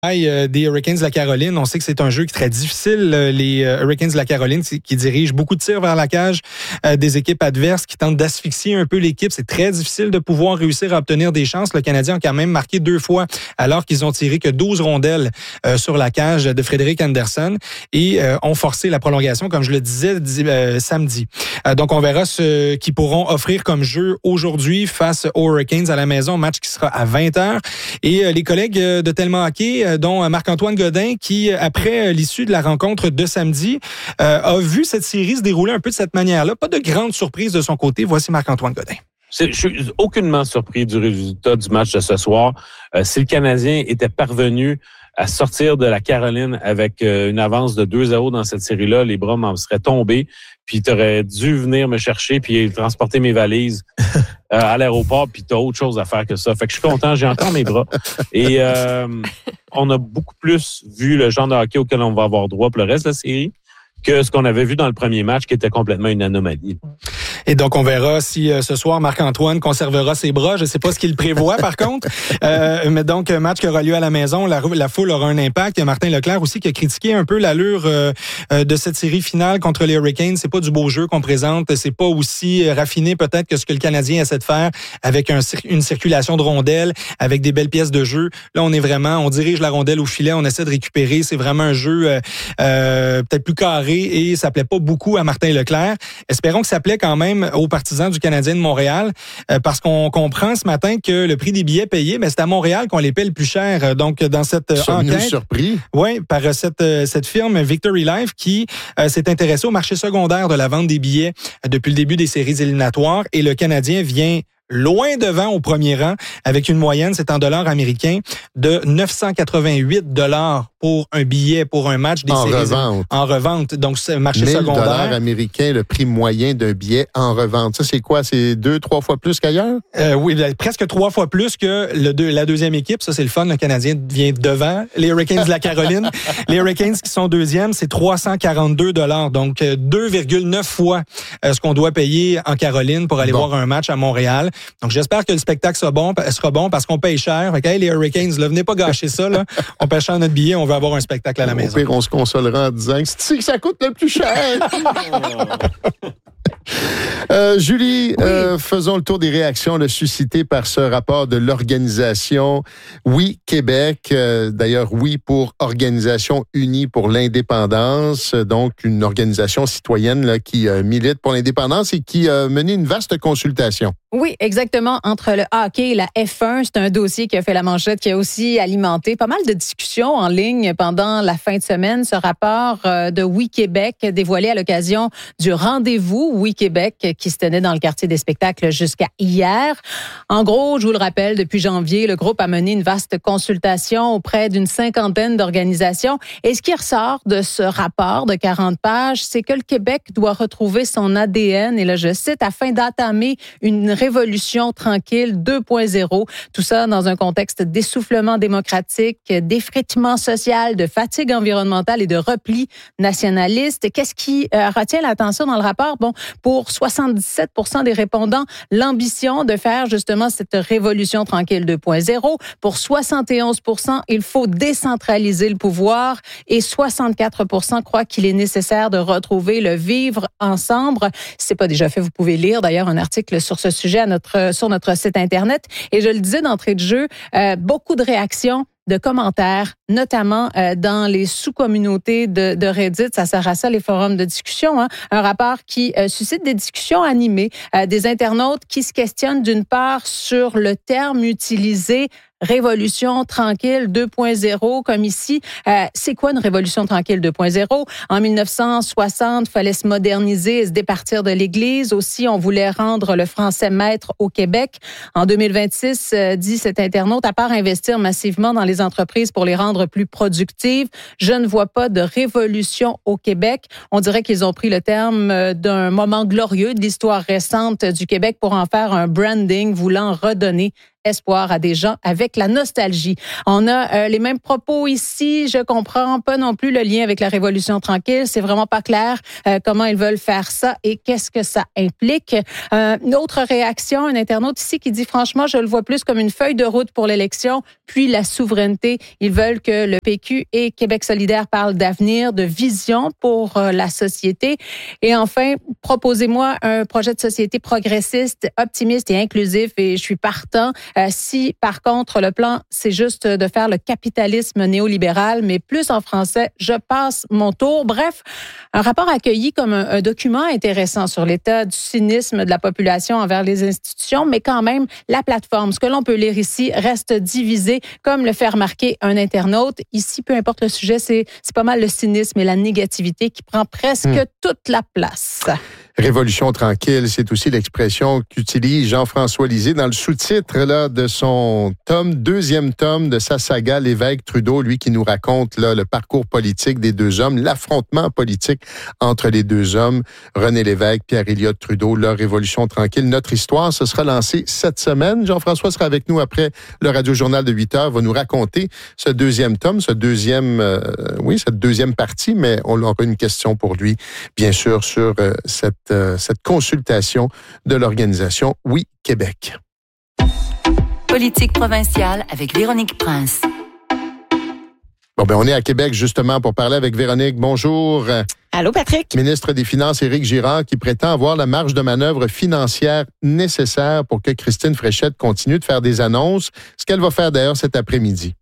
Des Hurricanes de la Caroline. On sait que c'est un jeu qui est très difficile. Les Hurricanes de la Caroline qui dirigent beaucoup de tirs vers la cage des équipes adverses qui tentent d'asphyxier un peu l'équipe. C'est très difficile de pouvoir réussir à obtenir des chances. Le Canadien a quand même marqué 2 fois alors qu'ils ont tiré que 12 rondelles sur la cage de Frédéric Anderson et ont forcé la prolongation, comme je le disais, samedi. Donc, on verra ce qu'ils pourront offrir comme jeu aujourd'hui face aux Hurricanes à la maison. Match qui sera à 20h. Et les collègues de Tellement Hockey, dont Marc-Antoine Godin, qui, après l'issue de la rencontre de samedi, a vu cette série se dérouler un peu de cette manière-là. Pas de grande surprise de son côté. Voici Marc-Antoine Godin. Je suis aucunement surpris du résultat du match de ce soir. Si le Canadien était parvenu à sortir de la Caroline avec une avance de 2-0 dans cette série-là, les bras m'en seraient tombés. Puis tu aurais dû venir me chercher puis transporter mes valises à l'aéroport, puis tu as autre chose à faire que ça. Fait que je suis content, j'ai encore mes bras. Et on a beaucoup plus vu le genre de hockey auquel on va avoir droit pour le reste de la série que ce qu'on avait vu dans le premier match, qui était complètement une anomalie. Et donc, on verra si ce soir, Marc-Antoine conservera ses bras. Je ne sais pas ce qu'il prévoit, par contre. Mais donc, match qui aura lieu à la maison, la foule aura un impact. Il y a Martin Leclerc aussi qui a critiqué un peu l'allure de cette série finale contre les Hurricanes. C'est pas du beau jeu qu'on présente. C'est pas aussi raffiné peut-être que ce que le Canadien essaie de faire avec une circulation de rondelles, avec des belles pièces de jeu. Là, on dirige la rondelle au filet, on essaie de récupérer. C'est vraiment un jeu peut-être plus carré et ça plaît pas beaucoup à Martin Leclerc. Espérons que ça plaît quand même aux partisans du Canadien de Montréal, parce qu'on comprend ce matin que le prix des billets payés, mais c'est à Montréal qu'on les paie le plus cher. Donc, dans cette enquête... surpris. Oui, par cette firme Victory Life qui s'est intéressée au marché secondaire de la vente des billets depuis le début des séries éliminatoires. Et le Canadien vient loin devant au premier rang avec une moyenne, c'est en dollars américains, de 988 $ pour un billet pour un match des séries en revente. Donc, c'est marché secondaire. $1000 américains, le prix moyen d'un billet en revente. Ça, c'est quoi? C'est 2-3 fois plus qu'ailleurs? Oui, presque 3 fois plus que la deuxième équipe. Ça, c'est le fun. Le Canadien vient devant. Les Hurricanes de la Caroline. Les Hurricanes qui sont deuxième, c'est 342 $. Donc, 2,9 fois ce qu'on doit payer en Caroline pour aller voir un match à Montréal. Donc, j'espère que le spectacle sera bon parce qu'on paye cher. Fait que, hey, les Hurricanes, là, venez pas gâcher ça, là. On paye cher notre billet, on veut avoir un spectacle à la maison. Au pire, on se consolera en disant que c'est que ça coûte le plus cher. Julie, faisons le tour des réactions suscitées par ce rapport de l'organisation Oui Québec. D'ailleurs, oui pour Organisation unie pour l'indépendance, donc une organisation citoyenne là, qui milite pour l'indépendance et qui a mené une vaste consultation. Oui, exactement. Entre le hockey et la F1, c'est un dossier qui a fait la manchette, qui a aussi alimenté pas mal de discussions en ligne pendant la fin de semaine. Ce rapport de Oui Québec dévoilé à l'occasion du rendez-vous Oui Québec qui se tenait dans le quartier des spectacles jusqu'à hier. En gros, je vous le rappelle, depuis janvier, le groupe a mené une vaste consultation auprès d'une 50aine d'organisations. Et ce qui ressort de ce rapport de 40 pages, c'est que le Québec doit retrouver son ADN, et là je cite, afin d'entamer une révolution tranquille 2.0. Tout ça dans un contexte d'essoufflement démocratique, d'effritement social, de fatigue environnementale et de repli nationaliste. Qu'est-ce qui retient l'attention dans le rapport? Bon, pour 77% des répondants, l'ambition de faire justement cette révolution tranquille 2.0. Pour 71%, il faut décentraliser le pouvoir et 64% croient qu'il est nécessaire de retrouver le vivre ensemble. Si c'est pas déjà fait, vous pouvez lire d'ailleurs un article sur ce sujet sur notre site Internet. Et je le disais d'entrée de jeu, beaucoup de réactions, de commentaires, notamment dans les sous-communautés de Reddit. Ça sert à ça, les forums de discussion. Hein? Un rapport qui suscite des discussions animées, des internautes qui se questionnent d'une part sur le terme utilisé, révolution tranquille 2.0, comme ici. C'est quoi une révolution tranquille 2.0? En 1960, il fallait se moderniser et se départir de l'Église. Aussi, on voulait rendre le français maître au Québec. En 2026, dit cet internaute, à part investir massivement dans les entreprises pour les rendre plus productives, je ne vois pas de révolution au Québec. On dirait qu'ils ont pris le terme d'un moment glorieux de l'histoire récente du Québec pour en faire un branding voulant redonner espoir à des gens avec la nostalgie. On a les mêmes propos ici. Je comprends pas non plus le lien avec la Révolution tranquille. C'est vraiment pas clair comment ils veulent faire ça et qu'est-ce que ça implique. Une autre réaction, un internaute ici qui dit franchement, je le vois plus comme une feuille de route pour l'élection, puis la souveraineté. Ils veulent que le PQ et Québec solidaire parlent d'avenir, de vision pour la société. Et enfin, proposez-moi un projet de société progressiste, optimiste et inclusif et je suis partant. Si, par contre, le plan, c'est juste de faire le capitalisme néolibéral, mais plus en français, je passe mon tour. Bref, un rapport accueilli comme un document intéressant sur l'état du cynisme de la population envers les institutions, mais quand même, la plateforme, ce que l'on peut lire ici, reste divisé, comme le fait remarquer un internaute. Ici, peu importe le sujet, c'est pas mal le cynisme et la négativité qui prend presque toute la place. Révolution tranquille, c'est aussi l'expression qu'utilise Jean-François Lisée dans le sous-titre là, de son deuxième tome de sa saga Lévesque-Trudeau, lui qui nous raconte là, le parcours politique des deux hommes, l'affrontement politique entre les deux hommes, René Lévesque, Pierre-Éliott Trudeau, leur Révolution tranquille. Notre histoire, ce sera lancé cette semaine. Jean-François sera avec nous après le Radio-Journal de 8 heures, va nous raconter ce deuxième tome, cette deuxième partie, mais on aura une question pour lui, bien sûr, sur cette consultation de l'organisation Oui Québec. Politique provinciale avec Véronique Prince. Bon, on est à Québec justement pour parler avec Véronique. Bonjour. Allô, Patrick. Ministre des Finances, Éric Girard, qui prétend avoir la marge de manœuvre financière nécessaire pour que Christine Fréchette continue de faire des annonces. Ce qu'elle va faire d'ailleurs cet après-midi.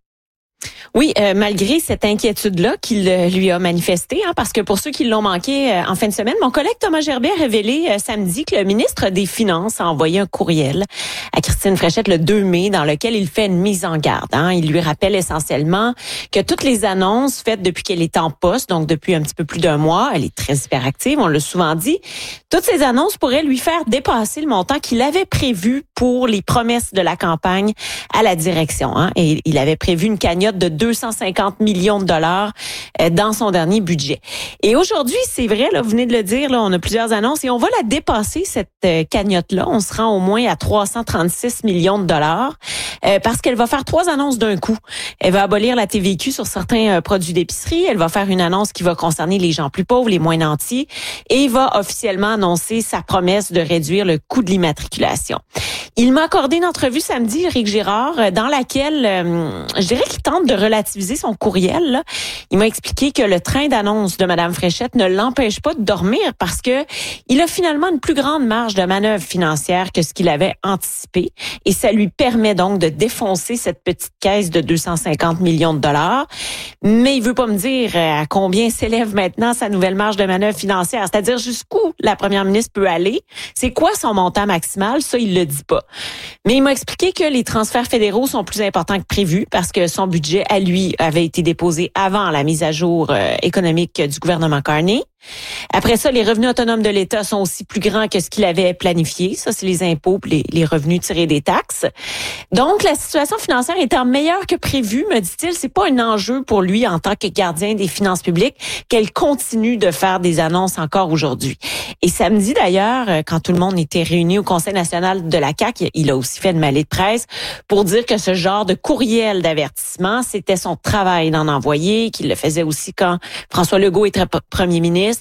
Oui, malgré cette inquiétude-là qu'il lui a manifestée, parce que pour ceux qui l'ont manqué en fin de semaine, mon collègue Thomas Gerbet a révélé samedi que le ministre des Finances a envoyé un courriel à Christine Fréchette le 2 mai dans lequel il fait une mise en garde. Il lui rappelle essentiellement que toutes les annonces faites depuis qu'elle est en poste, donc depuis un petit peu plus d'un mois, elle est très hyperactive, on l'a souvent dit, toutes ces annonces pourraient lui faire dépasser le montant qu'il avait prévu pour les promesses de la campagne à la direction. Et il avait prévu une cagnotte de 250 millions de dollars dans son dernier budget. Et aujourd'hui, c'est vrai, là, vous venez de le dire, là, on a plusieurs annonces et on va la dépasser, cette cagnotte-là. On se rend au moins à 336 millions de dollars parce qu'elle va faire 3 annonces d'un coup. Elle va abolir la TVQ sur certains produits d'épicerie. Elle va faire une annonce qui va concerner les gens plus pauvres, les moins nantis et va officiellement annoncer sa promesse de réduire le coût de l'immatriculation. Il m'a accordé une entrevue samedi, Éric Girard, dans laquelle je dirais qu'il tente de relativiser son courriel. Là. Il m'a expliqué que le train d'annonce de Mme Fréchette ne l'empêche pas de dormir parce que il a finalement une plus grande marge de manœuvre financière que ce qu'il avait anticipé et ça lui permet donc de défoncer cette petite caisse de 250 millions de dollars. Mais il veut pas me dire à combien s'élève maintenant sa nouvelle marge de manœuvre financière, c'est-à-dire jusqu'où la première ministre peut aller. C'est quoi son montant maximal? Ça, il le dit pas. Mais il m'a expliqué que les transferts fédéraux sont plus importants que prévu parce que son budget, à lui, avait été déposé avant la mise à jour économique du gouvernement Carney. Après ça, les revenus autonomes de l'État sont aussi plus grands que ce qu'il avait planifié. Ça, c'est les impôts et les revenus tirés des taxes. Donc, la situation financière étant meilleure que prévu, me dit-il, c'est pas un enjeu pour lui en tant que gardien des finances publiques qu'elle continue de faire des annonces encore aujourd'hui. Et samedi, d'ailleurs, quand tout le monde était réuni au Conseil national de la CAQ, il a aussi fait une mêlée de presse pour dire que ce genre de courriel d'avertissement, c'était son travail d'en envoyer, qu'il le faisait aussi quand François Legault était premier ministre.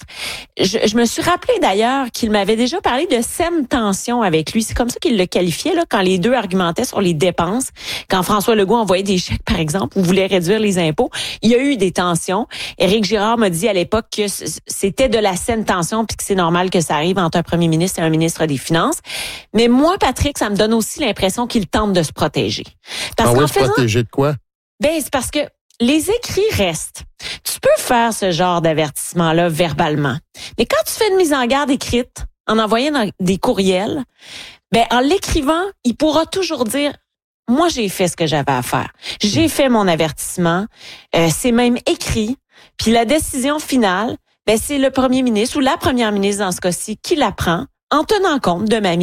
Je me suis rappelé d'ailleurs qu'il m'avait déjà parlé de saine tension avec lui. C'est comme ça qu'il le qualifiait là, quand les deux argumentaient sur les dépenses. Quand François Legault envoyait des chèques, par exemple, ou voulait réduire les impôts, il y a eu des tensions. Éric Girard m'a dit à l'époque que c'était de la saine tension puis que c'est normal que ça arrive entre un premier ministre et un ministre des Finances. Mais moi, Patrick, ça me donne aussi l'impression qu'il tente de se protéger. Parce se protéger de quoi? C'est parce que les écrits restent. Tu peux faire ce genre d'avertissement-là verbalement. Mais quand tu fais une mise en garde écrite, en envoyant des courriels, en l'écrivant, il pourra toujours dire « Moi, j'ai fait ce que j'avais à faire. J'ai fait mon avertissement. C'est même écrit. Puis la décision finale, c'est le premier ministre ou la première ministre dans ce cas-ci qui la prend en tenant compte de ma mise en garde. »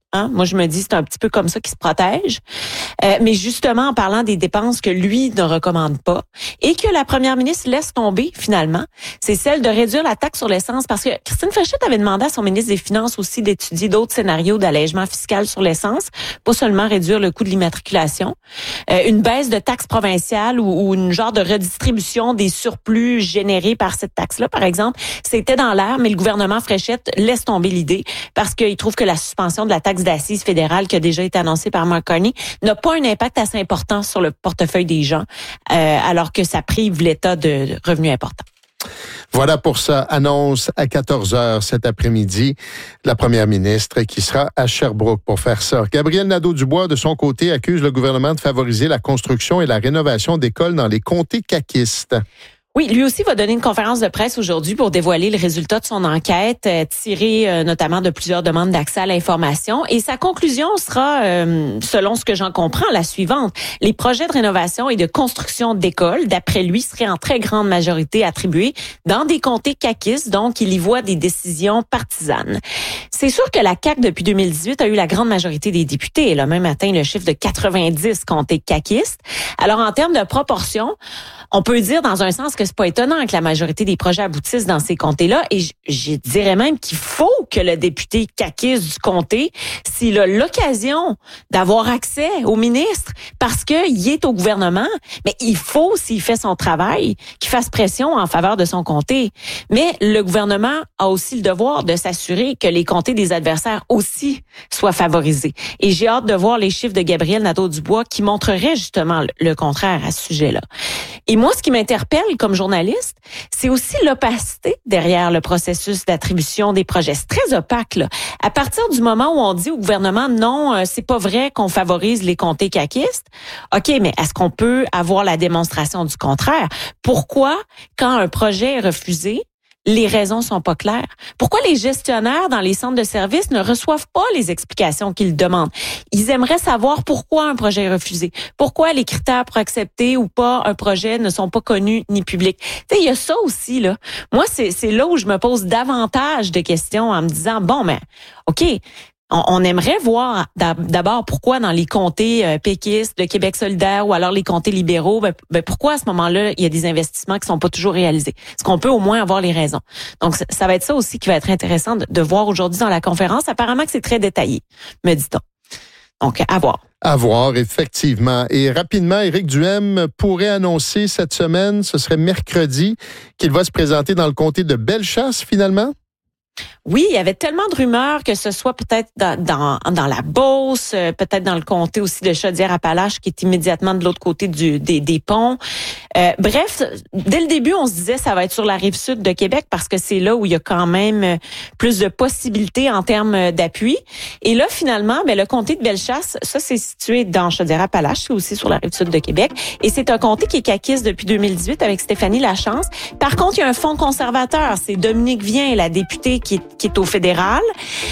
Hein? Moi, je me dis, c'est un petit peu comme ça qu'il se protège. Mais justement, en parlant des dépenses que lui ne recommande pas et que la première ministre laisse tomber, finalement, c'est celle de réduire la taxe sur l'essence. Parce que Christine Fréchette avait demandé à son ministre des Finances aussi d'étudier d'autres scénarios d'allègement fiscal sur l'essence, pas seulement réduire le coût de l'immatriculation. Une baisse de taxe provinciale ou une genre de redistribution des surplus générés par cette taxe-là, par exemple, c'était dans l'air, mais le gouvernement Fréchette laisse tomber l'idée parce qu'il trouve que la suspension de la taxe d'assises fédérale qui a déjà été annoncée par Mark Carney n'a pas un impact assez important sur le portefeuille des gens, alors que ça prive l'État de revenus importants. Voilà pour ça. Annonce à 14h cet après-midi. La première ministre qui sera à Sherbrooke pour faire ça. Gabriel Nadeau-Dubois, de son côté, accuse le gouvernement de favoriser la construction et la rénovation d'écoles dans les comtés caquistes. Oui, lui aussi va donner une conférence de presse aujourd'hui pour dévoiler le résultat de son enquête, tirée notamment de plusieurs demandes d'accès à l'information. Et sa conclusion sera, selon ce que j'en comprends, la suivante. Les projets de rénovation et de construction d'écoles, d'après lui, seraient en très grande majorité attribués dans des comtés caquistes, donc il y voit des décisions partisanes. C'est sûr que la CAQ, depuis 2018, a eu la grande majorité des députés. Elle a même atteint le chiffre de 90 comtés caquistes. Alors, en termes de proportion, on peut dire dans un sens que c'est pas étonnant que la majorité des projets aboutissent dans ces comtés-là. Et je dirais même qu'il faut que le député caquiste du comté, s'il a l'occasion d'avoir accès au ministre, parce qu'il est au gouvernement, mais il faut, s'il fait son travail, qu'il fasse pression en faveur de son comté. Mais le gouvernement a aussi le devoir de s'assurer que les comtés des adversaires aussi soient favorisés. Et j'ai hâte de voir les chiffres de Gabriel Nadeau-Dubois qui montreraient justement le contraire à ce sujet-là. Et moi, ce qui m'interpelle comme journaliste, c'est aussi l'opacité derrière le processus d'attribution des projets. C'est très opaque, là. À partir du moment où on dit au gouvernement, non, c'est pas vrai qu'on favorise les comtés caquistes, OK, mais est-ce qu'on peut avoir la démonstration du contraire? Pourquoi, quand un projet est refusé, les raisons sont pas claires? Pourquoi les gestionnaires dans les centres de services ne reçoivent pas les explications qu'ils demandent? Ils aimeraient savoir pourquoi un projet est refusé. Pourquoi les critères pour accepter ou pas un projet ne sont pas connus ni publics. Tu sais, il y a ça aussi, là. Moi, c'est là où je me pose davantage de questions en me disant, bon, mais, OK, on aimerait voir d'abord pourquoi dans les comtés péquistes, le Québec solidaire ou alors les comtés libéraux, ben pourquoi à ce moment-là, il y a des investissements qui sont pas toujours réalisés. Est-ce qu'on peut au moins avoir les raisons? Donc, ça va être ça aussi qui va être intéressant de voir aujourd'hui dans la conférence. Apparemment que c'est très détaillé, me dit-on. Donc, à voir. À voir, effectivement. Et rapidement, Éric Duhem pourrait annoncer cette semaine, ce serait mercredi, qu'il va se présenter dans le comté de Bellechasse, finalement? Oui, il y avait tellement de rumeurs que ce soit peut-être dans la Beauce, peut-être dans le comté aussi de Chaudière-Appalaches, qui est immédiatement de l'autre côté des ponts. Bref, dès le début, on se disait ça va être sur la rive sud de Québec parce que c'est là où il y a quand même plus de possibilités en termes d'appui. Et là, finalement, le comté de Bellechasse, ça c'est situé dans Chaudière-Appalaches, c'est aussi sur la rive sud de Québec. Et c'est un comté qui est caquiste depuis 2018 avec Stéphanie Lachance. Par contre, il y a un fonds conservateur. C'est Dominique Vien, la députée qui est au fédéral.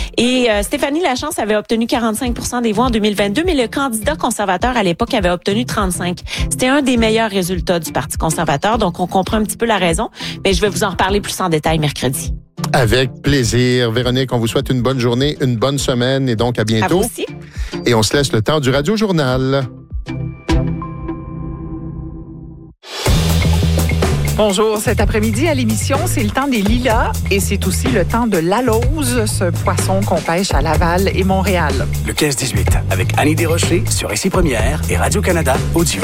Et Stéphanie Lachance avait obtenu 45% des voix en 2022, mais le candidat conservateur à l'époque avait obtenu 35%. C'était un des meilleurs résultats du Parti conservateur, donc on comprend un petit peu la raison. Mais je vais vous en reparler plus en détail mercredi. Avec plaisir. Véronique, on vous souhaite une bonne journée, une bonne semaine et donc à bientôt. À vous aussi. Et on se laisse le temps du Radio Journal. Bonjour, cet après-midi à l'émission, c'est le temps des lilas et c'est aussi le temps de l'alose, ce poisson qu'on pêche à Laval et Montréal. Le 15-18 avec Annie Desrochers sur Ici Première et Radio-Canada Audio.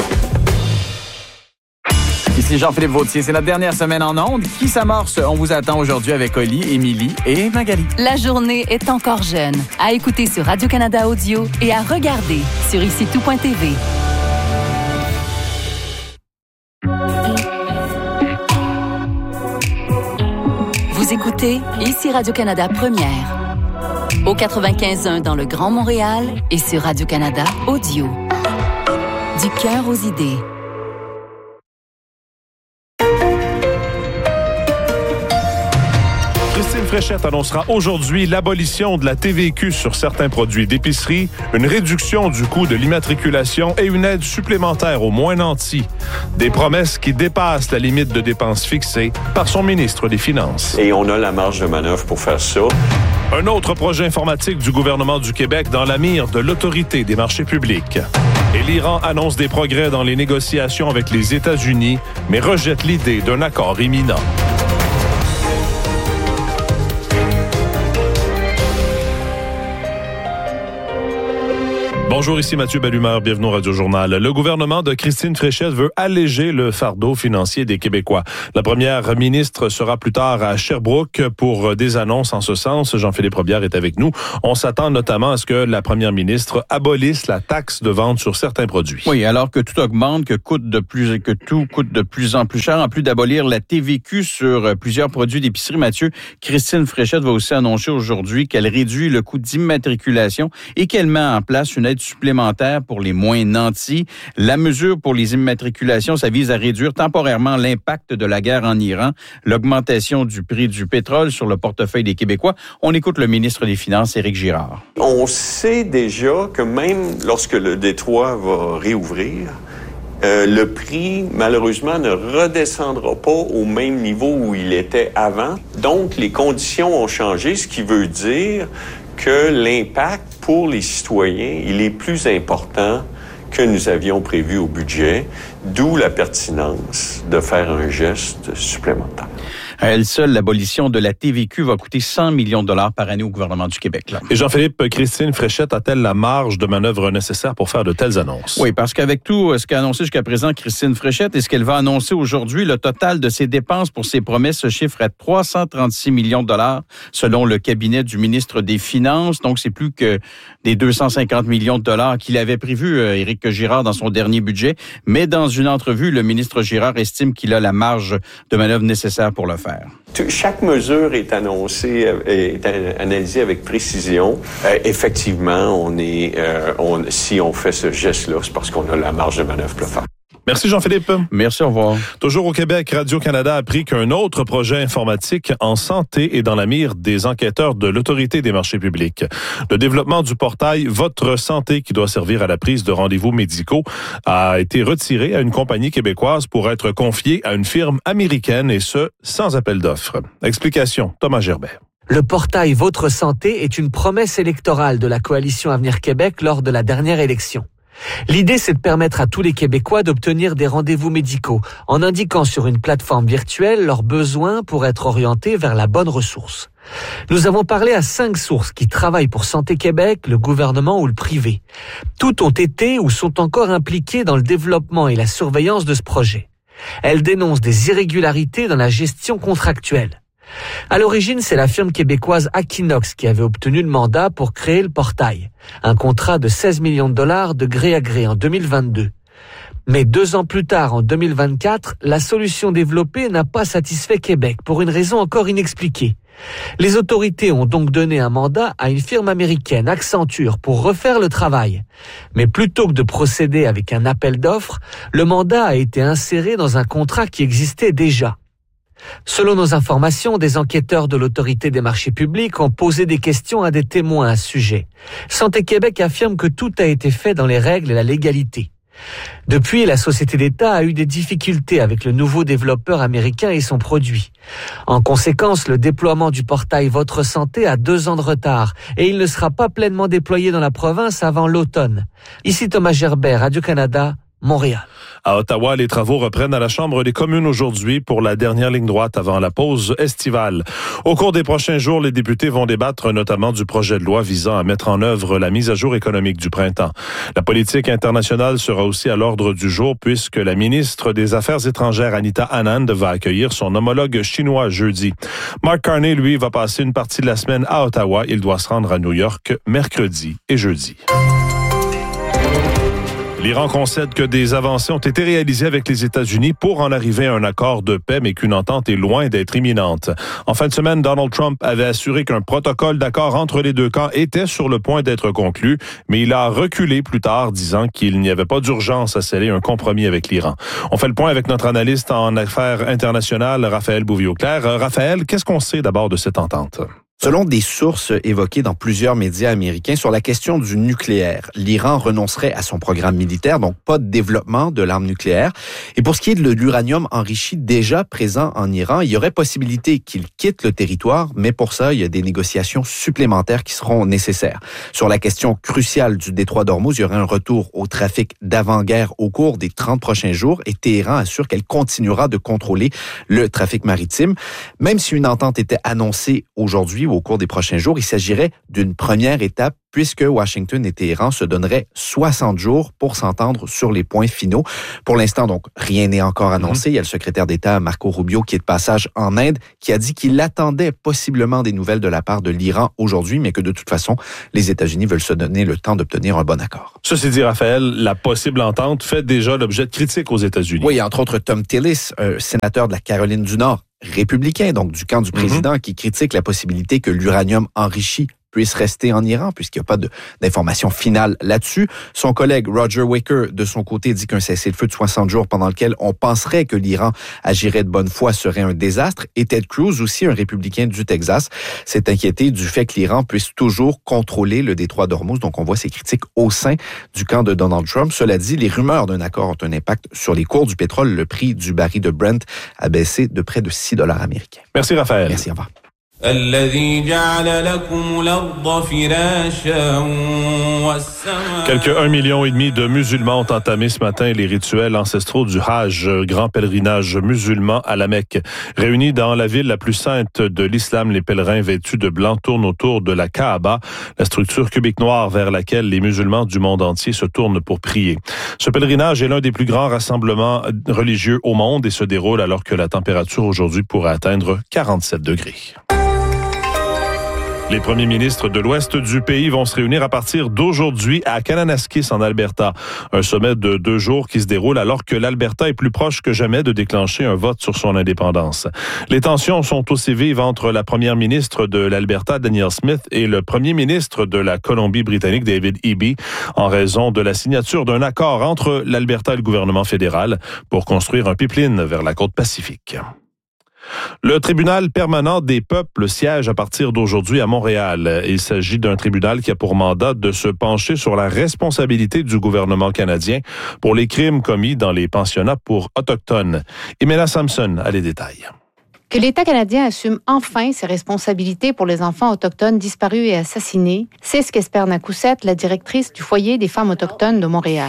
Ici Jean-Philippe Vautier, c'est notre dernière semaine en ondes. Qui s'amorce? On vous attend aujourd'hui avec Oli, Émilie et Magali. La journée est encore jeune. À écouter sur Radio-Canada Audio et à regarder sur IciTout.tv. Vous écoutez Ici Radio-Canada Première. Au 95.1 dans le Grand Montréal et sur Radio-Canada Audio. Du cœur aux idées. Christine Fréchette annoncera aujourd'hui l'abolition de la TVQ sur certains produits d'épicerie, une réduction du coût de l'immatriculation et une aide supplémentaire aux moins nantis. Des promesses qui dépassent la limite de dépenses fixée par son ministre des Finances. Et on a la marge de manœuvre pour faire ça. Un autre projet informatique du gouvernement du Québec dans la mire de l'Autorité des marchés publics. Et l'Iran annonce des progrès dans les négociations avec les États-Unis, mais rejette l'idée d'un accord imminent. Bonjour, ici Mathieu Bellumeur, bienvenue au Radio-Journal. Le gouvernement de Christine Fréchette veut alléger le fardeau financier des Québécois. La première ministre sera plus tard à Sherbrooke pour des annonces en ce sens. Jean-Philippe Robillard est avec nous. On s'attend notamment à ce que la première ministre abolisse la taxe de vente sur certains produits. Oui, alors que tout augmente, que tout coûte de plus en plus cher, en plus d'abolir la TVQ sur plusieurs produits d'épicerie, Mathieu, Christine Fréchette va aussi annoncer aujourd'hui qu'elle réduit le coût d'immatriculation et qu'elle met en place une aide supplémentaire pour les moins nantis. La mesure pour les immatriculations, ça vise à réduire temporairement l'impact de la guerre en Iran, l'augmentation du prix du pétrole sur le portefeuille des Québécois. On écoute le ministre des Finances, Éric Girard. On sait déjà que même lorsque le détroit va réouvrir, le prix, malheureusement, ne redescendra pas au même niveau où il était avant. Donc, les conditions ont changé, ce qui veut dire que l'impact pour les citoyens, il est plus important que nous avions prévu au budget, d'où la pertinence de faire un geste supplémentaire. À elle seule, l'abolition de la TVQ va coûter 100 millions de dollars par année au gouvernement du Québec. Là. Et Jean-Philippe, Christine Fréchette a-t-elle la marge de manœuvre nécessaire pour faire de telles annonces? Oui, parce qu'avec tout ce qu'a annoncé jusqu'à présent Christine Fréchette et ce qu'elle va annoncer aujourd'hui, le total de ses dépenses pour ses promesses se chiffre à 336 millions de dollars selon le cabinet du ministre des Finances. Donc, c'est plus que des 250 millions de dollars qu'il avait prévu, Éric Girard, dans son dernier budget. Mais dans une entrevue, le ministre Girard estime qu'il a la marge de manœuvre nécessaire pour le faire. Chaque mesure est annoncée, est analysée avec précision. Effectivement, si on fait ce geste-là, c'est parce qu'on a la marge de manœuvre pour le faire. Merci Jean-Philippe. Merci, au revoir. Toujours au Québec, Radio-Canada a appris qu'un autre projet informatique en santé est dans la mire des enquêteurs de l'Autorité des marchés publics. Le développement du portail Votre Santé, qui doit servir à la prise de rendez-vous médicaux, a été retiré à une compagnie québécoise pour être confié à une firme américaine, et ce, sans appel d'offres. Explication, Thomas Gerbet. Le portail Votre Santé est une promesse électorale de la Coalition Avenir Québec lors de la dernière élection. L'idée, c'est de permettre à tous les Québécois d'obtenir des rendez-vous médicaux en indiquant sur une plateforme virtuelle leurs besoins pour être orientés vers la bonne ressource. Nous avons parlé à 5 sources qui travaillent pour Santé Québec, le gouvernement ou le privé. Toutes ont été ou sont encore impliquées dans le développement et la surveillance de ce projet. Elles dénoncent des irrégularités dans la gestion contractuelle. À l'origine, c'est la firme québécoise Aquinox qui avait obtenu le mandat pour créer le portail. Un contrat de 16 millions de dollars de gré à gré en 2022. Mais 2 ans plus tard, en 2024, la solution développée n'a pas satisfait Québec pour une raison encore inexpliquée. Les autorités ont donc donné un mandat à une firme américaine, Accenture, pour refaire le travail. Mais plutôt que de procéder avec un appel d'offres, le mandat a été inséré dans un contrat qui existait déjà. Selon nos informations, des enquêteurs de l'Autorité des marchés publics ont posé des questions à des témoins à ce sujet. Santé Québec affirme que tout a été fait dans les règles et la légalité. Depuis, la société d'État a eu des difficultés avec le nouveau développeur américain et son produit. En conséquence, le déploiement du portail Votre Santé a 2 ans de retard et il ne sera pas pleinement déployé dans la province avant l'automne. Ici Thomas Gerbet, Radio-Canada, Montréal. À Ottawa, les travaux reprennent à la Chambre des communes aujourd'hui pour la dernière ligne droite avant la pause estivale. Au cours des prochains jours, les députés vont débattre notamment du projet de loi visant à mettre en œuvre la mise à jour économique du printemps. La politique internationale sera aussi à l'ordre du jour puisque la ministre des Affaires étrangères, Anita Anand, va accueillir son homologue chinois jeudi. Mark Carney, lui, va passer une partie de la semaine à Ottawa. Il doit se rendre à New York mercredi et jeudi. L'Iran concède que des avancées ont été réalisées avec les États-Unis pour en arriver à un accord de paix, mais qu'une entente est loin d'être imminente. En fin de semaine, Donald Trump avait assuré qu'un protocole d'accord entre les deux camps était sur le point d'être conclu, mais il a reculé plus tard, disant qu'il n'y avait pas d'urgence à sceller un compromis avec l'Iran. On fait le point avec notre analyste en affaires internationales, Raphaël Bouvier-Auclair. Raphaël, qu'est-ce qu'on sait d'abord de cette entente? Selon des sources évoquées dans plusieurs médias américains sur la question du nucléaire, l'Iran renoncerait à son programme militaire, donc pas de développement de l'arme nucléaire. Et pour ce qui est de l'uranium enrichi déjà présent en Iran, il y aurait possibilité qu'il quitte le territoire, mais pour ça, il y a des négociations supplémentaires qui seront nécessaires. Sur la question cruciale du détroit d'Ormuz, il y aurait un retour au trafic d'avant-guerre au cours des 30 prochains jours et Téhéran assure qu'elle continuera de contrôler le trafic maritime. Même si une entente était annoncée aujourd'hui au cours des prochains jours, il s'agirait d'une première étape puisque Washington et Téhéran se donneraient 60 jours pour s'entendre sur les points finaux. Pour l'instant, donc, rien n'est encore annoncé. Il y a le secrétaire d'État Marco Rubio qui est de passage en Inde, qui a dit qu'il attendait possiblement des nouvelles de la part de l'Iran aujourd'hui, mais que de toute façon, les États-Unis veulent se donner le temps d'obtenir un bon accord. Ceci dit, Raphaël, la possible entente fait déjà l'objet de critiques aux États-Unis. Oui, entre autres Tom Tillis, sénateur de la Caroline du Nord, républicain, donc du camp du président, qui critique la possibilité que l'uranium enrichi puisse rester en Iran, puisqu'il n'y a pas d'information finale là-dessus. Son collègue Roger Wicker, de son côté, dit qu'un cessez-le-feu de 60 jours pendant lequel on penserait que l'Iran agirait de bonne foi serait un désastre. Et Ted Cruz, aussi un républicain du Texas, s'est inquiété du fait que l'Iran puisse toujours contrôler le détroit d'Ormuz. Donc, on voit ces critiques au sein du camp de Donald Trump. Cela dit, les rumeurs d'un accord ont un impact sur les cours du pétrole. Le prix du baril de Brent a baissé de près de $6 américains. Merci, Raphaël. Merci, au revoir. Quelques 1,5 million de musulmans ont entamé ce matin les rituels ancestraux du Hajj, grand pèlerinage musulman à la Mecque. Réunis dans la ville la plus sainte de l'islam, les pèlerins vêtus de blanc tournent autour de la Kaaba, la structure cubique noire vers laquelle les musulmans du monde entier se tournent pour prier. Ce pèlerinage est l'un des plus grands rassemblements religieux au monde et se déroule alors que la température aujourd'hui pourrait atteindre 47 degrés. Les premiers ministres de l'ouest du pays vont se réunir à partir d'aujourd'hui à Kananaskis en Alberta. Un sommet de 2 jours qui se déroule alors que l'Alberta est plus proche que jamais de déclencher un vote sur son indépendance. Les tensions sont aussi vives entre la première ministre de l'Alberta, Danielle Smith, et le premier ministre de la Colombie-Britannique, David Eby, en raison de la signature d'un accord entre l'Alberta et le gouvernement fédéral pour construire un pipeline vers la côte Pacifique. Le tribunal permanent des peuples siège à partir d'aujourd'hui à Montréal. Il s'agit d'un tribunal qui a pour mandat de se pencher sur la responsabilité du gouvernement canadien pour les crimes commis dans les pensionnats pour Autochtones. Imelda Sampson a les détails. Que l'État canadien assume enfin ses responsabilités pour les enfants autochtones disparus et assassinés, c'est ce qu'espère Nakouset, la directrice du foyer des femmes autochtones de Montréal.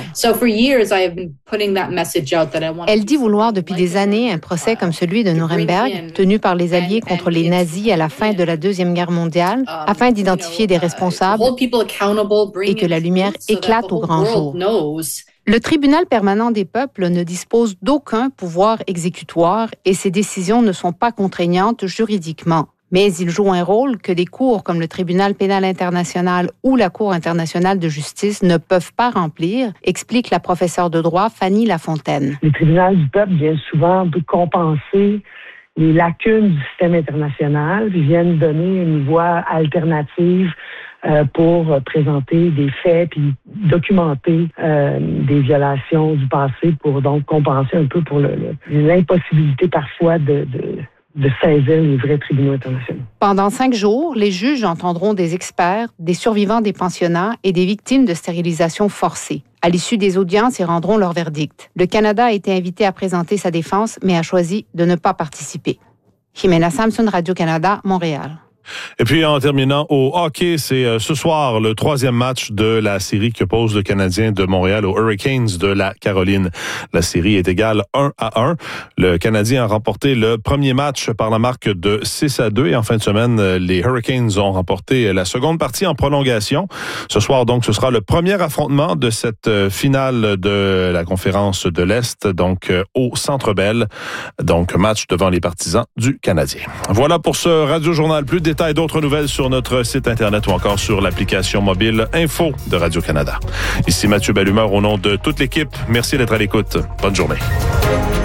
Elle dit vouloir depuis des années un procès comme celui de Nuremberg, tenu par les Alliés contre les nazis à la fin de la Deuxième Guerre mondiale, afin d'identifier des responsables et que la lumière éclate au grand jour. Le tribunal permanent des peuples ne dispose d'aucun pouvoir exécutoire et ses décisions ne sont pas contraignantes juridiquement. Mais il joue un rôle que des cours comme le tribunal pénal international ou la Cour internationale de justice ne peuvent pas remplir, explique la professeure de droit Fanny Lafontaine. Le tribunal du peuple vient souvent compenser les lacunes du système international, puis viennent donner une voie alternative pour présenter des faits puis documenter des violations du passé pour donc compenser un peu pour l'impossibilité parfois de saisir les vrais tribunaux internationaux. Pendant 5 jours, les juges entendront des experts, des survivants des pensionnats et des victimes de stérilisation forcée. À l'issue des audiences, ils rendront leur verdict. Le Canada a été invité à présenter sa défense, mais a choisi de ne pas participer. Jimena Sampson, Radio-Canada, Montréal. Et puis, en terminant au hockey, c'est ce soir le 3e match de la série que pose le Canadien de Montréal aux Hurricanes de la Caroline. La série est égale 1-1. Le Canadien a remporté le premier match par la marque de 6-2 et en fin de semaine, les Hurricanes ont remporté la seconde partie en prolongation. Ce soir, donc, ce sera le premier affrontement de cette finale de la conférence de l'Est, donc au Centre Bell. Donc, match devant les partisans du Canadien. Voilà pour ce Radio-Journal. Plus de détails et d'autres nouvelles sur notre site Internet ou encore sur l'application mobile Info de Radio-Canada. Ici Mathieu Bellumeur au nom de toute l'équipe. Merci d'être à l'écoute. Bonne journée.